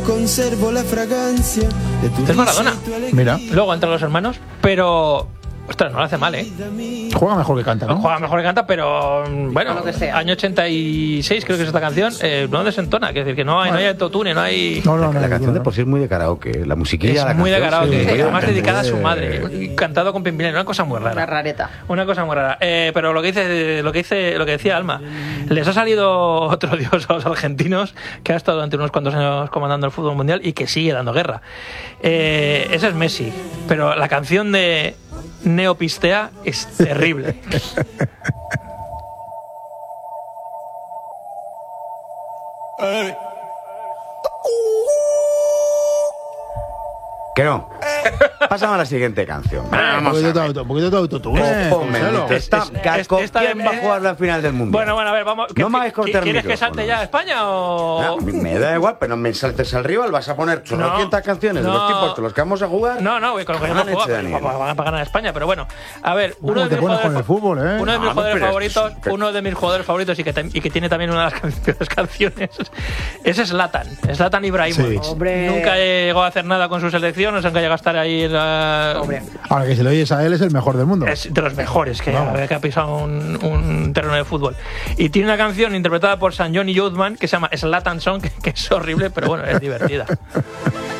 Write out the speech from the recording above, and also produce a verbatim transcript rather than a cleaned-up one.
Conservo la fragancia de tu Es Maradona. Mira. Luego entre los hermanos, pero... Ostras, no lo hace mal, ¿eh? Juega mejor que canta, ¿no? Juega mejor que canta, pero bueno, Lo que sea. año ochenta y seis creo que es esta canción, eh, no desentona, es decir, que no hay, no hay autotune, no hay... No, no, no, La no, canción no. de por sí es muy de karaoke. La musiquilla, Es la muy de canción, karaoke, sí, además muy dedicada a su de- madre, y cantado con Pimpinela, una cosa muy Una rara. rareta. Una cosa muy rara. Eh, pero lo que dice, lo que dice, lo que decía Alma, les ha salido otro dios a los argentinos que ha estado durante unos cuantos años comandando el fútbol mundial y que sigue dando guerra. Eh, ese es Messi, pero la canción de Neopistea es terrible. Que no. Pasamos a la siguiente canción. Un Vamos poquito a de ver. auto- un poquito de autotune. Oh, bendito. Es- Esta- es- Gasco, es- esta- ¿quién va a jugar la final del mundo? Bueno, bueno, a ver, vamos. No me hagáis cortar ¿Quieres que micrófonos. salte ya a España o...? Ah, me da igual, pero no me saltes al rival. Vas a poner chorrocientas canciones de no. los tipos con los que vamos a jugar. No, no, con lo que Ah, hemos leche jugado, de Daniel. van a ganar a España, pero bueno, a ver, uno ¿Cómo de te mis pones jugadores, con el fútbol, eh? uno de mis Ah, jugadores pero favoritos, esto es- uno de mis jugadores favoritos y que, tam- y que tiene también una de las can- peores canciones, es Zlatan, Zlatan Ibrahimovic. Sí. Hombre. Nunca llegó a hacer nada con su selección, no sé, nunca llegó a estar ahí en la... Hombre. Ahora que si lo oyes a él es el mejor del mundo. Es de los mejores que, Vamos. que ha pisado un, un terreno de fútbol. Y tiene una canción interpretada por San Johnny Youthman que se llama Zlatan Song, que, que es horrible, pero bueno, es divertida.